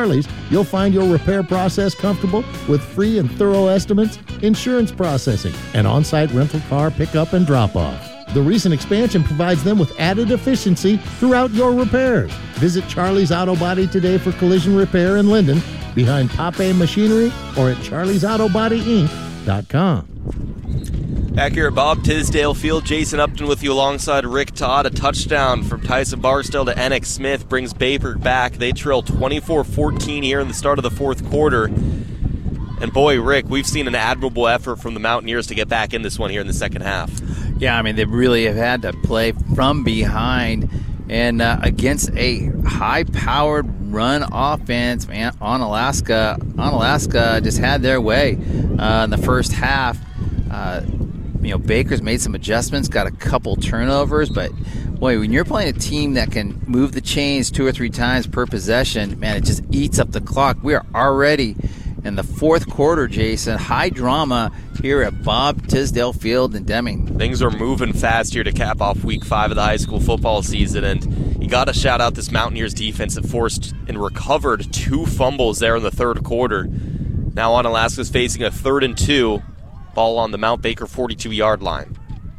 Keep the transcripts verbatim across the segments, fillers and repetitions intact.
Charlie's, you'll find your repair process comfortable with free and thorough estimates, insurance processing, and on-site rental car pickup and drop-off. The recent expansion provides them with added efficiency throughout your repairs. Visit Charlie's Auto Body today for collision repair in Linden, behind Pape Machinery, or at charlies auto body inc dot com. Back here at Bob Tisdale Field, Jason Upton with you alongside Rick Todd. A touchdown from Tyson Barstow to Enoch Smith brings Bayport back. They trail twenty-four fourteen here in the start of the fourth quarter. And boy, Rick, we've seen an admirable effort from the Mountaineers to get back in this one here in the second half. Yeah, I mean, they really have had to play from behind and uh, against a high-powered run offense. Man, Onalaska, Onalaska just had their way uh, in the first half. Uh, you know, Baker's made some adjustments, got a couple turnovers, but boy, when you're playing a team that can move the chains two or three times per possession, man, it just eats up the clock. We are already in the fourth quarter, Jason. High drama here at Bob Tisdale Field in Deming. Things are moving fast here to cap off week five of the high school football season, and you got to shout out this Mountaineers defense that forced and recovered two fumbles there in the third quarter. Now Onalaska's facing a third and two. Ball on the Mount Baker forty-two-yard line.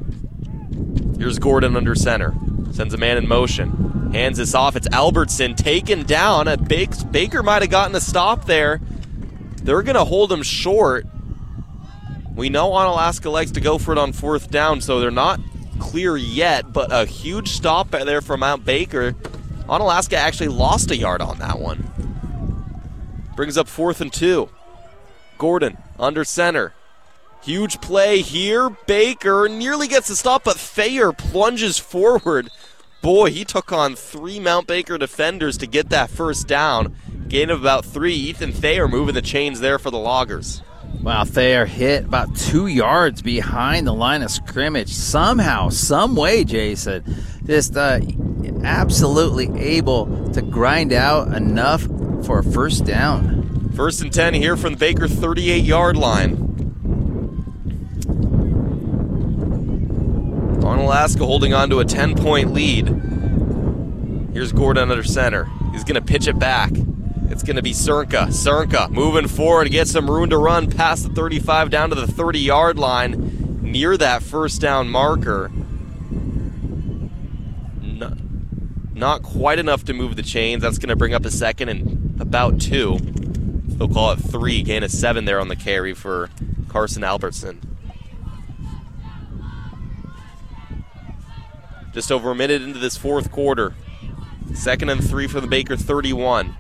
Here's Gordon under center. Sends a man in motion. Hands this off. It's Albertson taken down. Baker might have gotten a stop there. They're going to hold him short. We know Onalaska likes to go for it on fourth down, so they're not clear yet, but a huge stop there from Mount Baker. Onalaska actually lost a yard on that one. Brings up fourth and two. Gordon under center. Huge play here. Baker nearly gets the stop, but Thayer plunges forward. Boy, he took on three Mount Baker defenders to get that first down. Gain of about three. Ethan Thayer moving the chains there for the Loggers. Wow, Thayer hit about two yards behind the line of scrimmage. Somehow, some way, Jason, just uh, absolutely able to grind out enough for a first down. First and ten here from the Baker thirty-eight-yard line. Onalaska holding on to a ten-point lead. Here's Gordon under center. He's going to pitch it back. It's going to be Cernka. Cernka moving forward, gets some room to run past the thirty-five down to the thirty-yard line near that first down marker. Not, not quite enough to move the chains. That's going to bring up a second and about two. They'll call it three. Gain of seven there on the carry for Carson Albertson. Just over a minute into this fourth quarter. Second and three for the Baker thirty-one.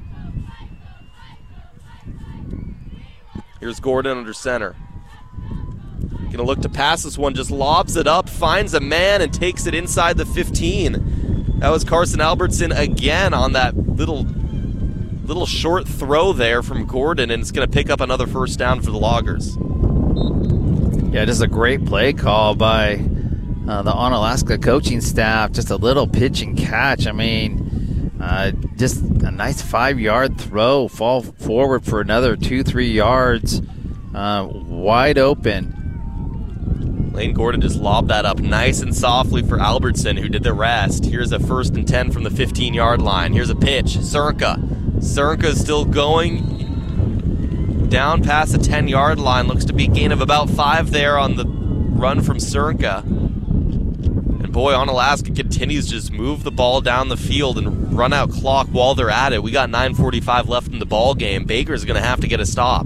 Here's Gordon under center. Gonna look to pass this one, just lobs it up, finds a man, and takes it inside the fifteen. That was Carson Albertson again on that little little short throw there from Gordon, and it's gonna pick up another first down for the Loggers. Yeah, just a great play call by uh, the Onalaska coaching staff. Just a little pitch and catch. I mean, uh, just a nice five-yard throw, fall forward for another two, three yards, uh, wide open. Lane Gordon just lobbed that up nice and softly for Albertson, who did the rest. Here's a first and ten from the fifteen-yard line. Here's a pitch. Cernka. Cernka's still going down past the ten-yard line. Looks to be a gain of about five there on the run from Cernka. And boy, Onalaska continues to just move the ball down the field and run out clock while they're at it. We got nine forty-five left in the ball game. Baker's going to have to get a stop.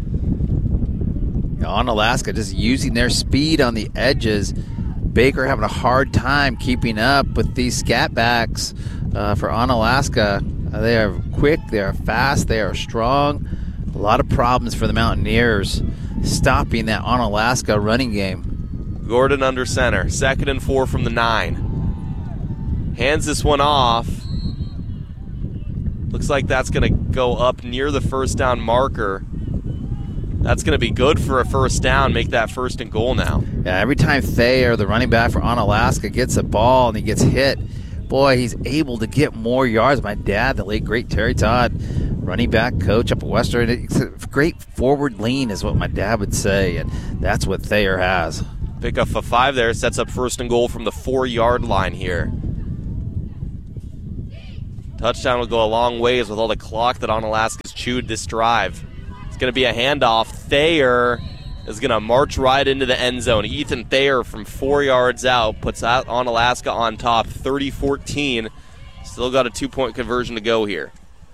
Onalaska just using their speed on the edges. Baker having a hard time keeping up with these scat backs uh, for Onalaska. Uh, they are quick, they are fast, they are strong. A lot of problems for the Mountaineers stopping that Onalaska running game. Gordon under center, second and four from the nine. Hands this one off. Looks like that's going to go up near the first down marker. That's going to be good for a first down, make that first and goal now. Yeah, every time Thayer, the running back for Onalaska, gets a ball and he gets hit, boy, he's able to get more yards. My dad, the late, great Terry Todd, running back coach up at Western, it's a great forward lean is what my dad would say, and that's what Thayer has. Pick up a five there, sets up first and goal from the four-yard line here. Touchdown will go a long ways with all the clock that Onalaska's chewed this drive. It's going to be a handoff. Thayer is going to march right into the end zone. Ethan Thayer from four yards out puts out Onalaska on top, thirty fourteen. Still got a two-point conversion to go here.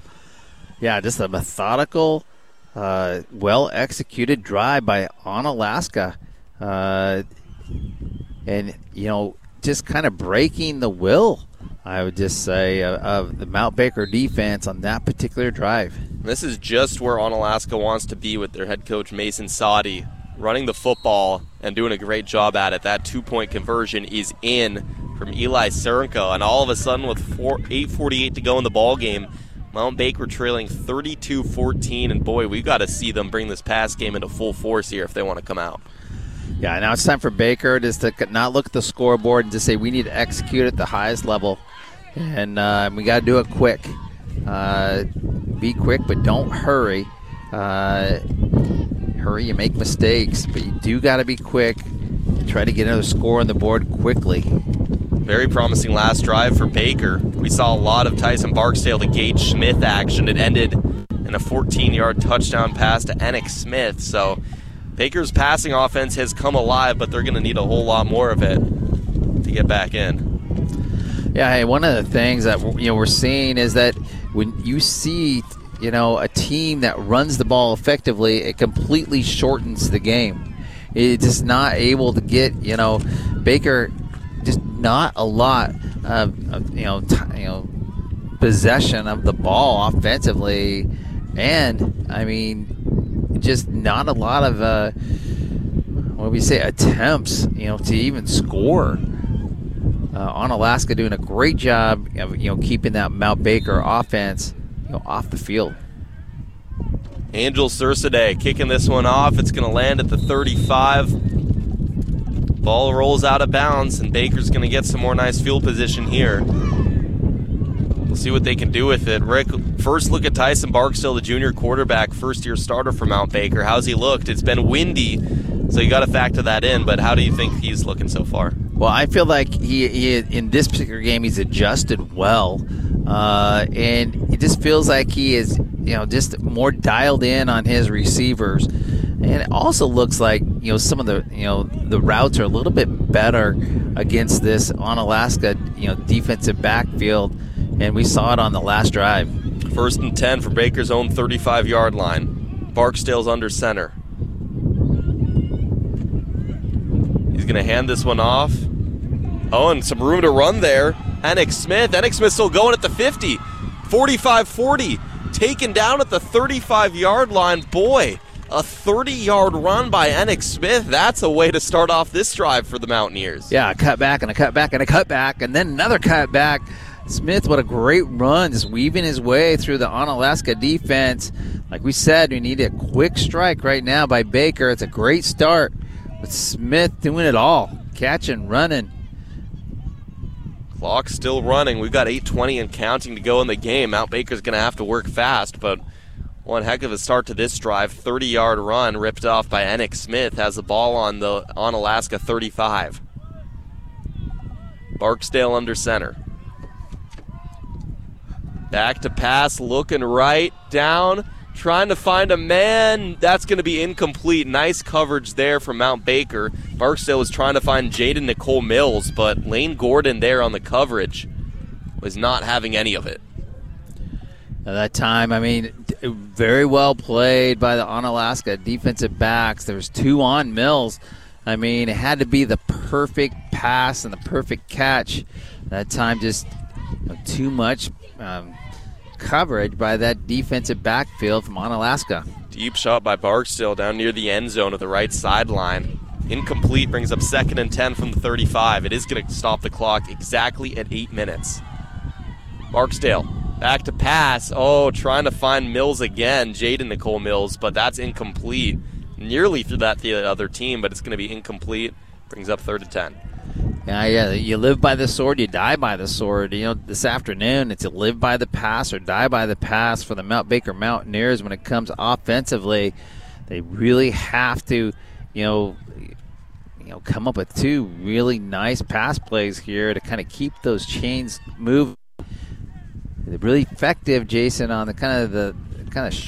Yeah, just a methodical, uh, well-executed drive by Onalaska. Uh, and, you know, just kind of breaking the will, I would just say, uh, of the Mount Baker defense on that particular drive. This is just where Onalaska wants to be with their head coach, Mason Sadi, running the football and doing a great job at it. That two-point conversion is in from Eli Serenko, and all of a sudden with four, eight forty-eight to go in the ball game, Mount Baker trailing thirty-two fourteen, and boy, we got to see them bring this pass game into full force here if they want to come out. Yeah, now it's time for Baker just to not look at the scoreboard and just say we need to execute at the highest level, and uh, we got to do it quick. Uh, be quick, but don't hurry. Uh, hurry, you make mistakes, but you do got to be quick. Try to get another score on the board quickly. Very promising last drive for Baker. We saw a lot of Tyson Barksdale to Gage Smith action. It ended in a fourteen-yard touchdown pass to Enoch Smith. So Baker's passing offense has come alive, but they're going to need a whole lot more of it to get back in. Yeah, hey, one of the things that you know we're seeing is that when you see you know a team that runs the ball effectively, it completely shortens the game. It's just not able to get you know Baker. Just not a lot of, of you know, t- you know, possession of the ball offensively, and I mean, just not a lot of uh, what do we say attempts, you know, to even score. Uh, Onalaska doing a great job of you know keeping that Mount Baker offense you know off the field. Angel Sursaday kicking this one off. It's going to land at the thirty-five. Ball rolls out of bounds, and Baker's going to get some more nice field position here. We'll see what they can do with it. Rick, first look at Tyson Barksdale, the junior quarterback, first-year starter for Mount Baker. How's he looked? It's been windy, so you got to factor that in, but how do you think he's looking so far? Well, I feel like he, he in this particular game, he's adjusted well, uh, and it just feels like he is, you know, just more dialed in on his receivers. And it also looks like, you know, some of the, you know, the routes are a little bit better against this Onalaska, you know, defensive backfield, and we saw it on the last drive. First and ten for Baker's own thirty-five-yard line. Barksdale's under center. He's going to hand this one off. Oh, and some room to run there. Enoch Smith. Enoch Smith still going at the fifty. forty-five forty. Taken down at the thirty-five-yard line. Boy, a thirty-yard run by Enoch Smith. That's a way to start off this drive for the Mountaineers. Yeah, a cutback and a cutback and a cutback and then another cutback. Smith, what a great run, just weaving his way through the Onalaska defense. Like we said, we need a quick strike right now by Baker. It's a great start with Smith doing it all, catching, running. Clock still running. We've got eight twenty and counting to go in the game. Mount Baker's going to have to work fast, but one heck of a start to this drive. thirty-yard run ripped off by Enoch Smith. Has the ball on the Onalaska thirty-five. Barksdale under center. Back to pass, looking right, down, trying to find a man. That's going to be incomplete. Nice coverage there from Mount Baker. Barksdale was trying to find Jaden Nicole Mills, but Lane Gordon there on the coverage was not having any of it. At that time, I mean, very well played by the Onalaska defensive backs. There was two on Mills. I mean, it had to be the perfect pass and the perfect catch. That time, just you know, too much um, coverage by that defensive backfield from Onalaska. Deep shot by Barksdale down near the end zone of the right sideline. Incomplete, brings up second and ten from the thirty-five. It is going to stop the clock exactly at eight minutes. Barksdale back to pass. Oh, trying to find Mills again, Jaden Nicole Mills, but that's incomplete. Nearly through that to the other team, but it's going to be incomplete. Brings up third and ten. Yeah, yeah. You live by the sword, you die by the sword. You know, this afternoon, it's a live by the pass or die by the pass for the Mount Baker Mountaineers when it comes offensively. They really have to, you know, you know, come up with two really nice pass plays here to kind of keep those chains moving. really effective, Jason, on the kind of the kind of